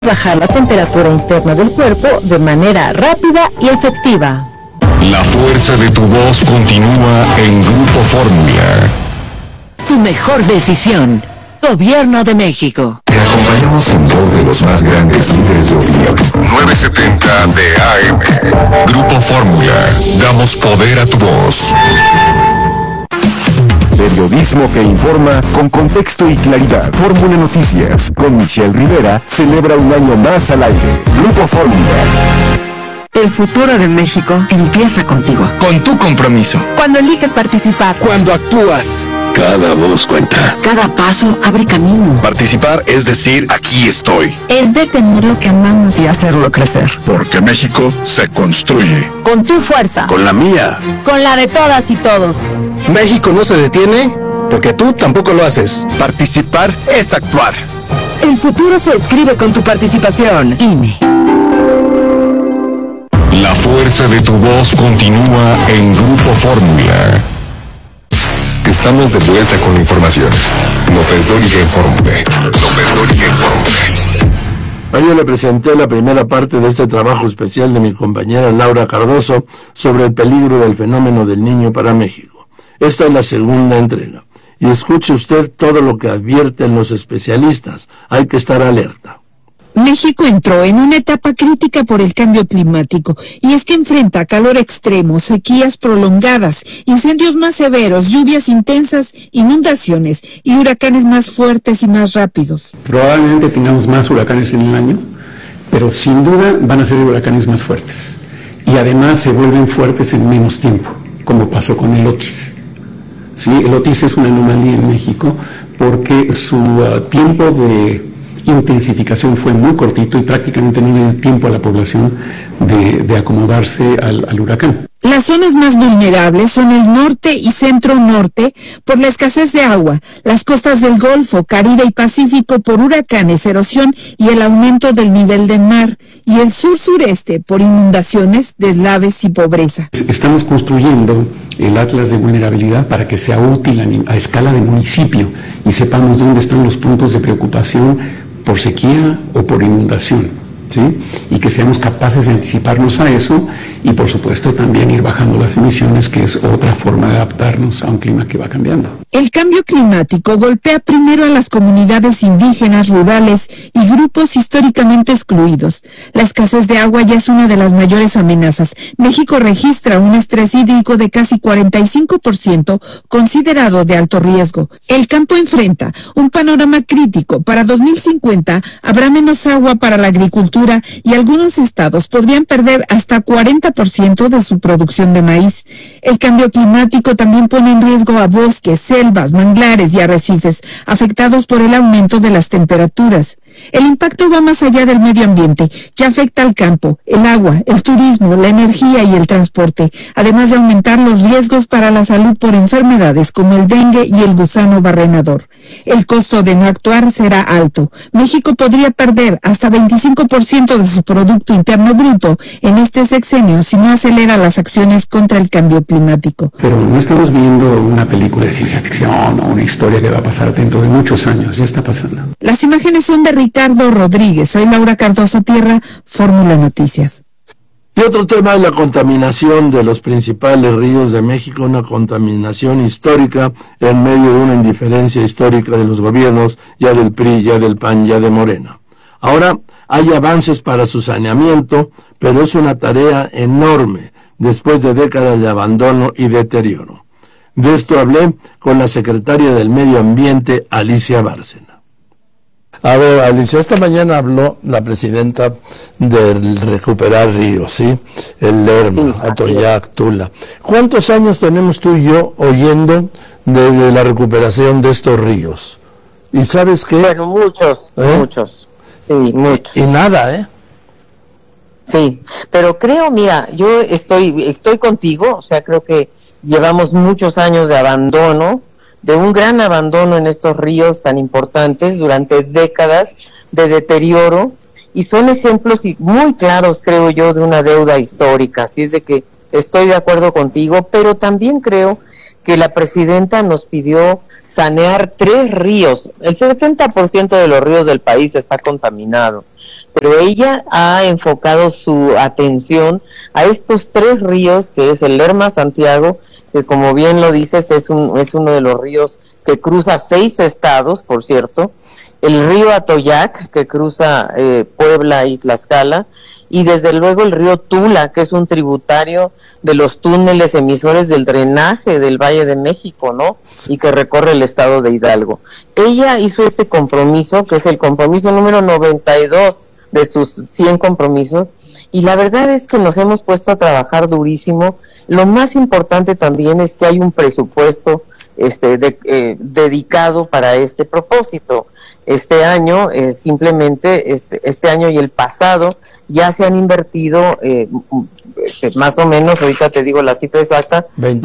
bajar la temperatura interna del cuerpo de manera rápida y efectiva. La fuerza de tu voz continúa en Grupo Fórmula. Tu mejor decisión. Gobierno de México. Te acompañamos en voz de los más grandes líderes de opinión. 970 de AM. Grupo Fórmula. Damos poder a tu voz. Periodismo que informa con contexto y claridad. Fórmula Noticias con Michelle Rivera celebra un año más al aire. Grupo Fórmula. El futuro de México empieza contigo. Con tu compromiso. Cuando eliges participar. Cuando actúas. Cada voz cuenta. Cada paso abre camino. Participar es decir, aquí estoy. Es detener lo que amamos Y hacerlo crecer. Porque México se construye. con tu fuerza, Con la mía. con la de todas y todos. México no se detiene porque tú tampoco lo haces. Participar es actuar. El futuro se escribe con tu participación. INE. La fuerza de tu voz continúa en Grupo Fórmula. Estamos de vuelta con la información. López Dóriga Informe. López Dóriga Informe. Ayer le presenté la primera parte de este trabajo especial de mi compañera Laura Cardoso sobre el peligro del fenómeno del niño para México. Esta es la segunda entrega. Y escuche usted todo lo que advierten los especialistas. Hay que estar alerta. México entró en una etapa crítica por el cambio climático, y es que enfrenta calor extremo, sequías prolongadas, incendios más severos, lluvias intensas, inundaciones y huracanes más fuertes y más rápidos. Probablemente tengamos más huracanes en el año, pero sin duda van a ser huracanes más fuertes. Y además se vuelven fuertes en menos tiempo, como pasó con el Otis. ¿Sí? El Otis es una anomalía en México porque su tiempo de intensificación fue muy cortito y prácticamente no dio tiempo a la población de acomodarse al huracán. Las zonas más vulnerables son el norte y centro-norte por la escasez de agua, las costas del Golfo, Caribe y Pacífico por huracanes, erosión y el aumento del nivel del mar, y el sur-sureste por inundaciones, deslaves y pobreza. Estamos construyendo el Atlas de Vulnerabilidad para que sea útil a escala de municipio y sepamos dónde están los puntos de preocupación por sequía o por inundación. ¿Sí? Y que seamos capaces de anticiparnos a eso y por supuesto también ir bajando las emisiones, que es otra forma de adaptarnos a un clima que va cambiando. El cambio climático golpea primero a las comunidades indígenas, rurales y grupos históricamente excluidos. La escasez de agua ya es una de las mayores amenazas. México registra un estrés hídrico de casi 45%, considerado de alto riesgo. El campo enfrenta un panorama crítico. Para 2050 habrá menos agua para la agricultura y algunos estados podrían perder hasta 40% de su producción de maíz. El cambio climático también pone en riesgo a bosques, selvas, manglares y arrecifes, afectados por el aumento de las temperaturas. El impacto va más allá del medio ambiente, ya afecta al campo, el agua, el turismo, la energía y el transporte, además de aumentar los riesgos para la salud por enfermedades como el dengue y el gusano barrenador. El costo de no actuar será alto. México podría perder hasta 25% de su Producto Interno Bruto en este sexenio si no acelera las acciones contra el cambio climático. Pero no estamos viendo una película de ciencia ficción o una historia que va a pasar dentro de muchos años, ya está pasando. Las imágenes son de Ricardo Rodríguez. Soy Laura Cardoso Tierra, Fórmula Noticias. Y otro tema es la contaminación de los principales ríos de México, una contaminación histórica en medio de una indiferencia histórica de los gobiernos, ya del PRI, ya del PAN, ya de Morena. Ahora hay avances para su saneamiento, pero es una tarea enorme después de décadas de abandono y deterioro. De esto hablé con la secretaria del Medio Ambiente, Alicia Bárcena. A ver, Alicia, esta mañana habló la presidenta del Recuperar Ríos, ¿sí? El Lerma, Atoyac, Tula. ¿Cuántos años tenemos tú y yo oyendo de la recuperación de estos ríos? ¿Y sabes qué? Bueno, muchos. Sí, muchos. Y nada, ¿eh? Sí, pero creo, mira, yo estoy contigo, o sea, creo que llevamos muchos años de abandono, de un gran abandono en estos ríos tan importantes durante décadas de deterioro, y son ejemplos muy claros, creo yo, de una deuda histórica. Así es de que estoy de acuerdo contigo, pero también creo que la presidenta nos pidió sanear 3 ríos. El 70% de los ríos del país está contaminado. pero ella ha enfocado su atención a estos 3 ríos, que es el Lerma Santiago, que como bien lo dices es uno de los ríos que cruza 6 estados, por cierto, el río Atoyac, que cruza Puebla y Tlaxcala, y desde luego el río Tula, que es un tributario de los túneles emisores del drenaje del Valle de México, ¿no? Y que recorre el estado de Hidalgo. Ella hizo este compromiso, que es el compromiso número 92 de sus 100 compromisos, y la verdad es que nos hemos puesto a trabajar durísimo. Lo más importante también es que hay un presupuesto dedicado para este propósito. Este año, simplemente, este año y el pasado, ya se han invertido, más o menos, ahorita te digo la cifra exacta,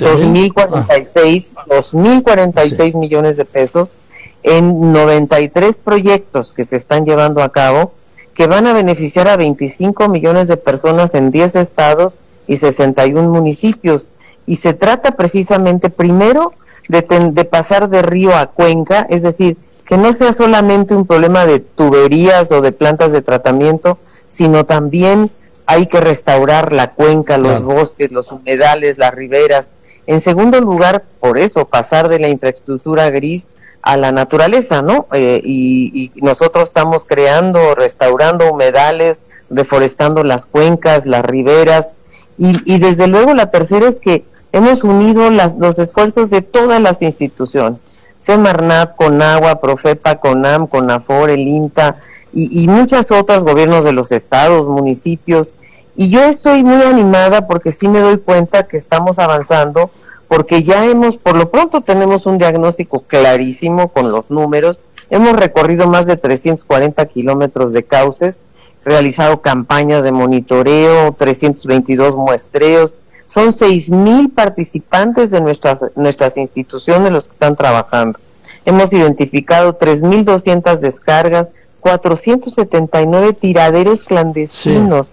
2.046 sí, millones de pesos en 93 proyectos que se están llevando a cabo, que van a beneficiar a 25 millones de personas en 10 estados y 61 municipios. Y se trata precisamente, primero, de pasar de río a cuenca, es decir, que no sea solamente un problema de tuberías o de plantas de tratamiento, sino también hay que restaurar la cuenca, los bosques, los humedales, las riberas. En segundo lugar, por eso, pasar de la infraestructura gris a la naturaleza, ¿no? Y nosotros estamos creando, restaurando humedales, reforestando las cuencas, las riberas, y desde luego la tercera es que hemos unido los esfuerzos de todas las instituciones, Semarnat, Conagua, Profepa, Conam, Conafor, el INTA y muchas otras, gobiernos de los estados, municipios, y yo estoy muy animada porque sí me doy cuenta que estamos avanzando, porque ya por lo pronto tenemos un diagnóstico clarísimo con los números, hemos recorrido más de 340 kilómetros de cauces, realizado campañas de monitoreo, 322 muestreos, son 6,000 participantes de nuestras instituciones los que están trabajando. Hemos identificado 3,200 descargas, 479 tiraderos clandestinos,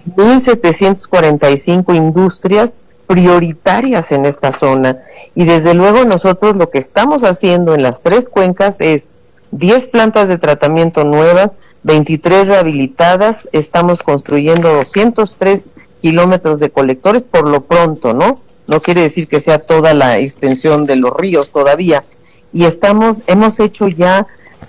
1,745 industrias prioritarias en esta zona. Y desde luego nosotros lo que estamos haciendo en las 3 cuencas es 10 plantas de tratamiento nuevas, 23 rehabilitadas, estamos construyendo 203 kilómetros de colectores por lo pronto, ¿no? No quiere decir que sea toda la extensión de los ríos todavía. Y hemos hecho ya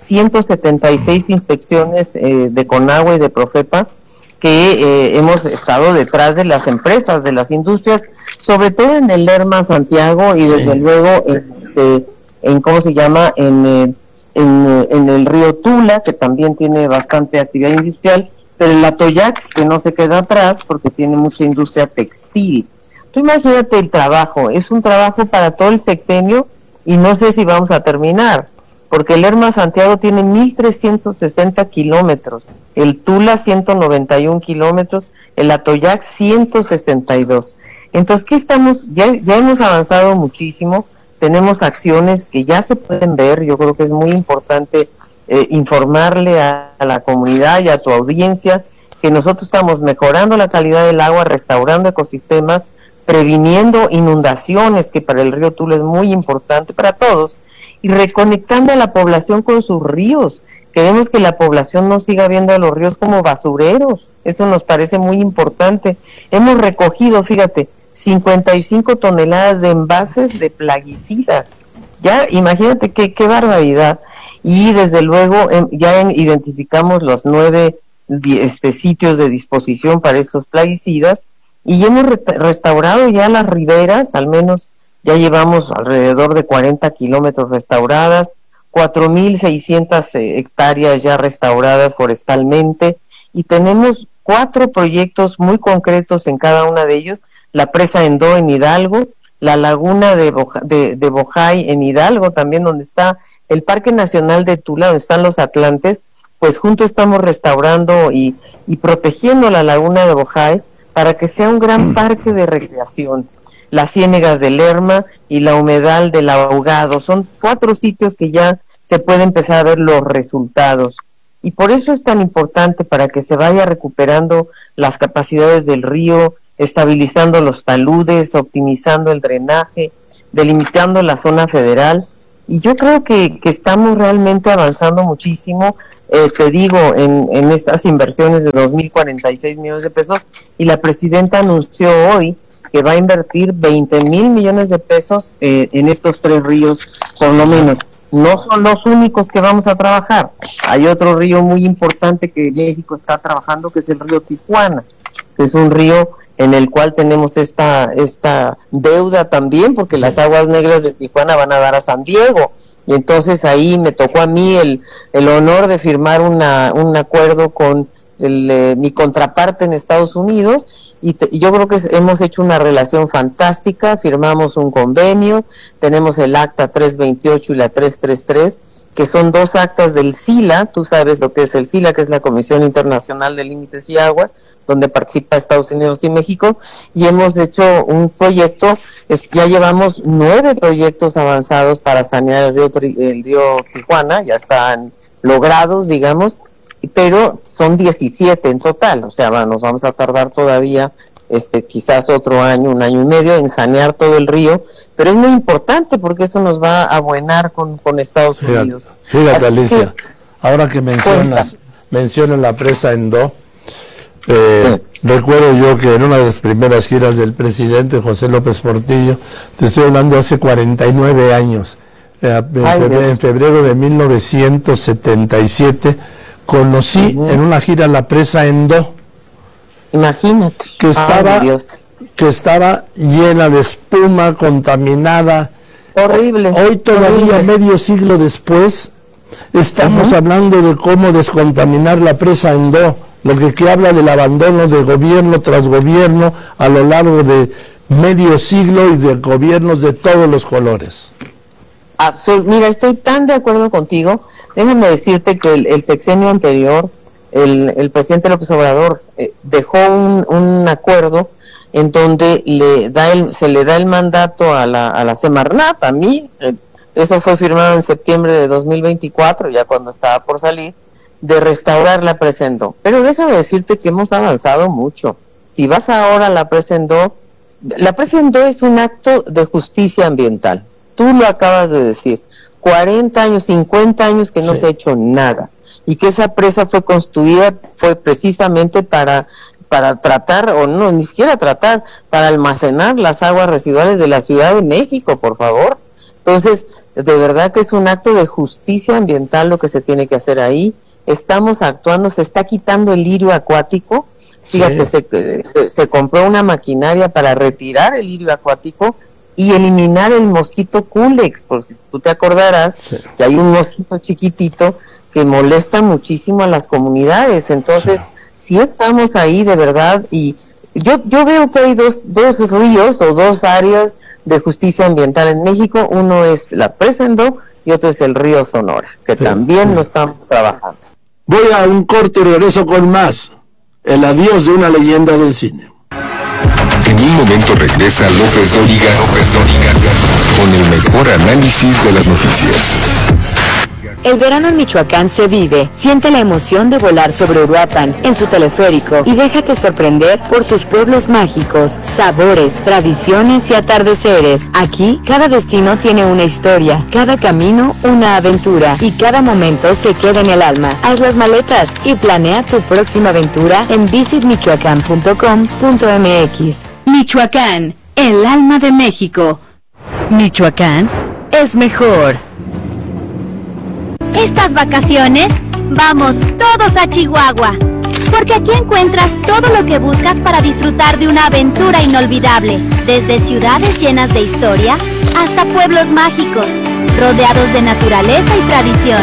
176 inspecciones de Conagua y de Profepa, que hemos estado detrás de las empresas, de las industrias, sobre todo en el Lerma Santiago y desde luego en ¿cómo se llama? En el río Tula, que también tiene bastante actividad industrial, pero el Atoyac, que no se queda atrás porque tiene mucha industria textil. Tú imagínate el trabajo, es un trabajo para todo el sexenio y no sé si vamos a terminar, porque el Lerma Santiago tiene 1,360 kilómetros, el Tula 191 kilómetros, el Atoyac 162. Entonces, ¿qué estamos? Ya hemos avanzado muchísimo, tenemos acciones que ya se pueden ver, yo creo que es muy importante informarle a la comunidad y a tu audiencia que nosotros estamos mejorando la calidad del agua, restaurando ecosistemas, previniendo inundaciones, que para el río Tula es muy importante para todos, y reconectando a la población con sus ríos. Queremos que la población no siga viendo a los ríos como basureros, eso nos parece muy importante. Hemos recogido, fíjate, 55 toneladas de envases de plaguicidas. Ya, imagínate qué barbaridad. Y desde luego ya identificamos los 9 sitios de disposición para estos plaguicidas y hemos restaurado ya las riberas, al menos ya llevamos alrededor de 40 kilómetros restauradas, 4,600 hectáreas ya restauradas forestalmente y tenemos 4 proyectos muy concretos en cada una de ellos, la presa Endó en Hidalgo, la laguna de Bojay en Hidalgo también, donde está el Parque Nacional de Tula, donde están los atlantes, pues juntos estamos restaurando y protegiendo la laguna de Bojay para que sea un gran parque de recreación. Las ciénegas del Lerma y la humedal del Ahogado, son 4 sitios que ya se puede empezar a ver los resultados. Y por eso es tan importante para que se vaya recuperando las capacidades del río, estabilizando los taludes, optimizando el drenaje, delimitando la zona federal. Y yo creo que estamos realmente avanzando muchísimo. te digo, en estas inversiones de 2.046 millones de pesos, y la presidenta anunció hoy que va a invertir 20,000 millones de pesos en estos 3 ríos, por lo menos. No son los únicos que vamos a trabajar. Hay otro río muy importante que México está trabajando, que es el río Tijuana, que es un río en el cual tenemos esta deuda también, porque las aguas negras de Tijuana van a dar a San Diego. Y entonces ahí me tocó a mí el honor de firmar un acuerdo con mi contraparte en Estados Unidos, y yo creo que hemos hecho una relación fantástica. Firmamos un convenio, tenemos el acta 328 y la 333, que son 2 actas del SILA. Tú sabes lo que es el SILA, que es la Comisión Internacional de Límites y Aguas, donde participa Estados Unidos y México, y hemos hecho un proyecto, ya llevamos 9 proyectos avanzados para sanear el río Tijuana, ya están logrados, digamos, pero son 17 en total. O sea, nos vamos a tardar todavía quizás otro año, 1 año y medio en sanear todo el río, pero es muy importante porque eso nos va a abuenar con Estados Unidos. Fíjate, Alicia, ahora que mencionas la presa Endó, recuerdo yo que en una de las primeras giras del presidente José López Portillo, te estoy hablando hace 49 años, en febrero de 1977, conocí en una gira la presa Endó. Imagínate. Que estaba llena de espuma, contaminada. Horrible. Hoy todavía, medio siglo después, estamos hablando de cómo descontaminar la presa Endó, lo que habla del abandono de gobierno tras gobierno a lo largo de medio siglo y de gobiernos de todos los colores. Mira, estoy tan de acuerdo contigo. Déjame decirte que el sexenio anterior, el presidente López Obrador dejó un acuerdo en donde se le da el mandato a la Semarnat, a mí, eso fue firmado en septiembre de 2024, ya cuando estaba por salir, de restaurar la presa Endó. Pero déjame decirte que hemos avanzado mucho. Si vas ahora a la presa Endó es un acto de justicia ambiental. Tú lo acabas de decir. 40 años, 50 años que no se ha hecho nada. Y que esa presa fue construida, fue precisamente para tratar, o no, ni siquiera tratar, para almacenar las aguas residuales de la Ciudad de México, por favor. Entonces, de verdad que es un acto de justicia ambiental lo que se tiene que hacer ahí. Estamos actuando, se está quitando el lirio acuático. Fíjate, se compró una maquinaria para retirar el lirio acuático y eliminar el mosquito Culex, por si tú te acordarás, que hay un mosquito chiquitito que molesta muchísimo a las comunidades. Entonces, sí estamos ahí de verdad, y yo veo que hay dos ríos o 2 áreas de justicia ambiental en México. Uno es la presa Endó y otro es el río Sonora, que también lo estamos trabajando. Voy a un corte y regreso con más. El adiós de una leyenda del cine. En un momento regresa López Dóriga con el mejor análisis de las noticias. El verano en Michoacán se vive. Siente la emoción de volar sobre Uruapan en su teleférico y déjate sorprender por sus pueblos mágicos, sabores, tradiciones y atardeceres. Aquí, cada destino tiene una historia, cada camino una aventura y cada momento se queda en el alma. Haz las maletas y planea tu próxima aventura en visitmichoacán.com.mx. Michoacán, el alma de México. Michoacán es mejor. Estas vacaciones, vamos todos a Chihuahua, porque aquí encuentras todo lo que buscas para disfrutar de una aventura inolvidable, desde ciudades llenas de historia hasta pueblos mágicos, rodeados de naturaleza y tradición.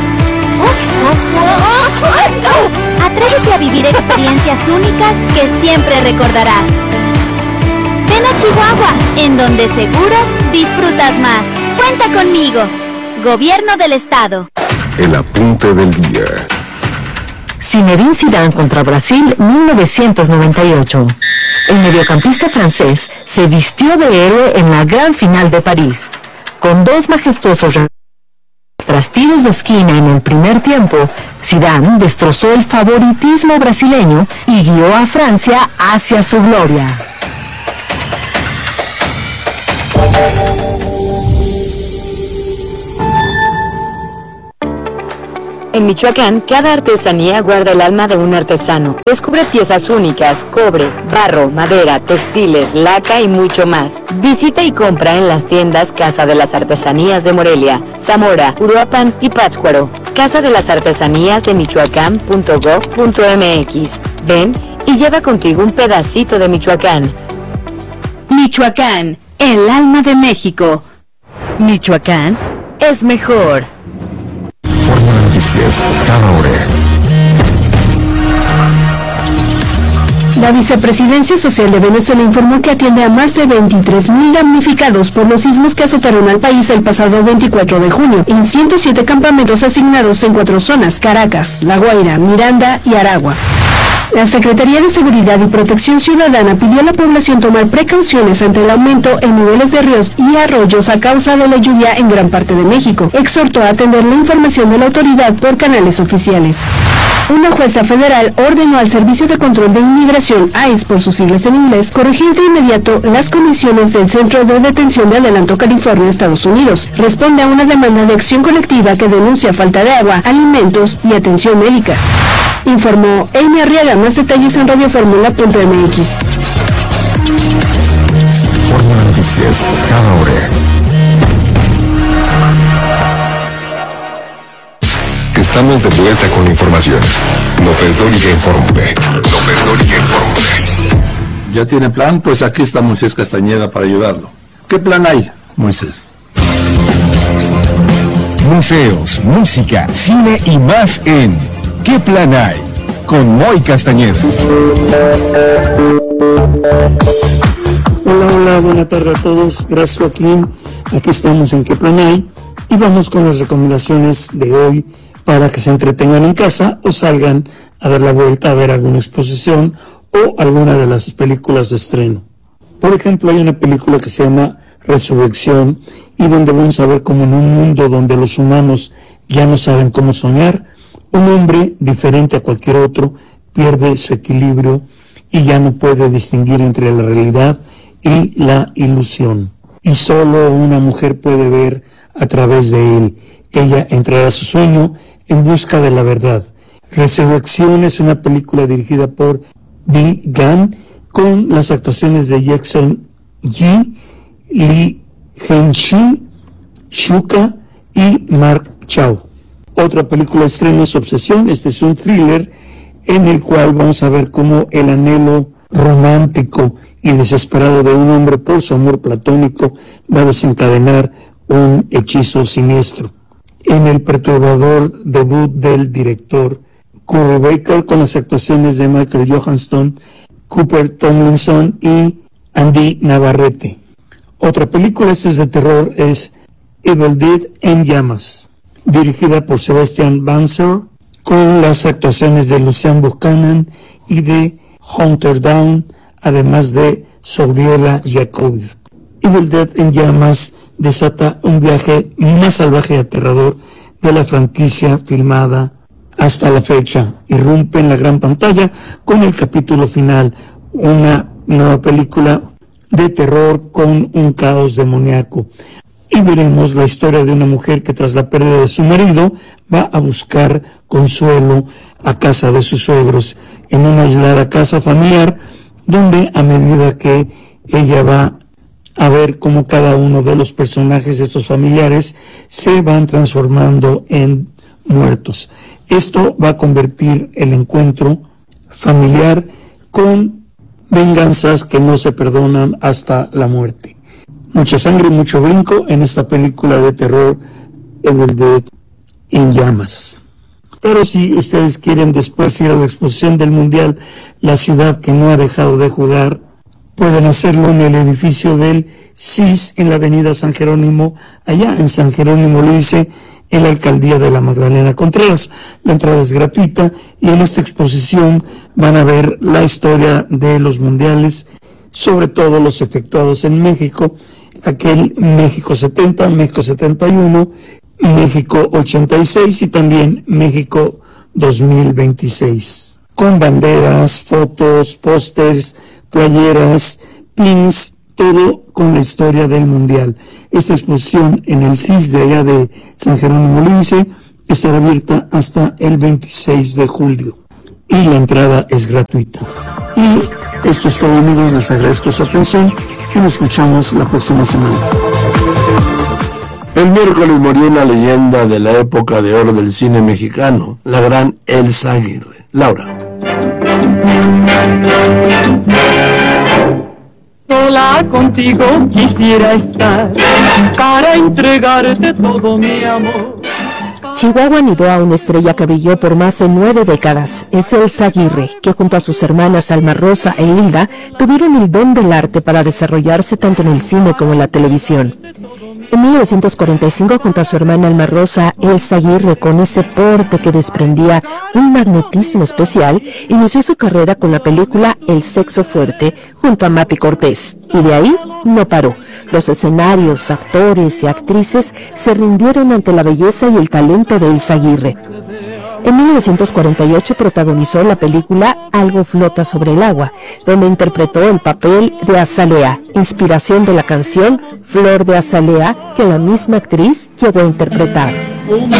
Atrévete a vivir experiencias únicas que siempre recordarás. Ven a Chihuahua, en donde seguro disfrutas más. Cuenta conmigo. Gobierno del Estado. El apunte del día. Zinedine Zidane contra Brasil 1998. El mediocampista francés se vistió de héroe en la gran final de París. Con 2 majestuosos tras tiros de esquina en el primer tiempo, Zidane destrozó el favoritismo brasileño y guió a Francia hacia su gloria. En Michoacán, cada artesanía guarda el alma de un artesano. Descubre piezas únicas, cobre, barro, madera, textiles, laca y mucho más. Visita y compra en las tiendas Casa de las Artesanías de Morelia, Zamora, Uruapan y Pátzcuaro. Casa de las Artesanías de Michoacán.gov.mx. Ven y lleva contigo un pedacito de Michoacán. Michoacán, el alma de México. Michoacán es mejor. Fórmula Noticias, cada hora. La Vicepresidencia Social de Venezuela informó que atiende a más de 23,000 damnificados por los sismos que azotaron al país el pasado 24 de junio, en 107 campamentos asignados en 4 zonas: Caracas, La Guaira, Miranda y Aragua. La Secretaría de Seguridad y Protección Ciudadana pidió a la población tomar precauciones ante el aumento en niveles de ríos y arroyos a causa de la lluvia en gran parte de México. Exhortó a atender la información de la autoridad por canales oficiales. Una jueza federal ordenó al Servicio de Control de Inmigración, ICE por sus siglas en inglés, corregir de inmediato las condiciones del Centro de Detención de Adelanto California, Estados Unidos. Responde a una demanda de acción colectiva que denuncia falta de agua, alimentos y atención médica. Informó Amy Arriaga. Más detalles en radioformula.mx. Fórmula Noticias, cada hora. Estamos de vuelta con la información. López Dóriga Informe. López Dóriga Informe. ¿Ya tiene plan? Pues aquí está Moisés Castañeda para ayudarlo. ¿Qué plan hay, Moisés? Museos, música, cine y más en ¿Qué plan hay? Con Moy Castañeda. Hola, buena tarde a todos. Gracias, Joaquín. Aquí estamos en ¿Qué plan hay? Y vamos con las recomendaciones de hoy para que se entretengan en casa o salgan a dar la vuelta a ver alguna exposición o alguna de las películas de estreno. Por ejemplo, hay una película que se llama Resurrección, y donde vamos a ver cómo en un mundo donde los humanos ya no saben cómo soñar, un hombre diferente a cualquier otro pierde su equilibrio y ya no puede distinguir entre la realidad y la ilusión. Y solo una mujer puede ver a través de él. Ella entrará a su sueño en busca de la verdad. Resurrección es una película dirigida por Bi Gan, con las actuaciones de Jackson Yi, Lee Hen-shi, Shuka y Mark Chow. Otra película de estreno es Obsesión. Este es un thriller en el cual vamos a ver cómo el anhelo romántico y desesperado de un hombre por su amor platónico va a desencadenar un hechizo siniestro. En el perturbador debut del director Curry Baker, con las actuaciones de Michael Johansson, Cooper Tomlinson y Andy Navarrete. Otra película, esta es de terror, es Evil Dead en Llamas, dirigida por Sebastian Banzer, con las actuaciones de Lucian Buchanan y de Hunter Down, además de Sobriela Jacobi. Evil Dead en Llamas desata un viaje más salvaje y aterrador de la franquicia filmada hasta la fecha. Irrumpe en la gran pantalla con el capítulo final, una nueva película de terror con un caos demoníaco. Y veremos la historia de una mujer que, tras la pérdida de su marido, va a buscar consuelo a casa de sus suegros, en una aislada casa familiar, donde a medida que ella va a ver cómo cada uno de los personajes de estos familiares se van transformando en muertos. Esto va a convertir el encuentro familiar con venganzas que no se perdonan hasta la muerte. Mucha sangre y mucho brinco en esta película de terror Evil Dead en Llamas. Pero si ustedes quieren después ir a la exposición del Mundial, la ciudad que no ha dejado de jugar, pueden hacerlo en el edificio del CIS en la avenida San Jerónimo, allá en San Jerónimo Lídice, en la alcaldía de la Magdalena Contreras. La entrada es gratuita y en esta exposición van a ver la historia de los mundiales, sobre todo los efectuados en México, aquel México 70, México 71, México 86 y también México 2026. Con banderas, fotos, pósters, playeras, pins, todo con la historia del Mundial. Esta exposición en el CIS de allá de San Jerónimo Lídice estará abierta hasta el 26 de julio y la entrada es gratuita. Y esto es todo, amigos, les agradezco su atención y nos escuchamos la próxima semana. El miércoles murió una leyenda de la época de oro del cine mexicano, la gran Elsa Aguirre. Laura. Sola contigo quisiera estar para entregarte todo mi amor. Chihuahua anidó a una estrella que brilló por más de 9 décadas. Es Elsa Aguirre, que junto a sus hermanas Alma Rosa e Hilda tuvieron el don del arte para desarrollarse tanto en el cine como en la televisión. En 1945, junto a su hermana Alma Rosa, Elsa Aguirre, con ese porte que desprendía un magnetismo especial, inició su carrera con la película El sexo fuerte, junto a Mapi Cortés. Y de ahí no paró. Los escenarios, actores y actrices se rindieron ante la belleza y el talento de Elsa Aguirre. En 1948 protagonizó la película Algo flota sobre el agua, donde interpretó el papel de Azalea, inspiración de la canción Flor de Azalea, que la misma actriz llegó a interpretar.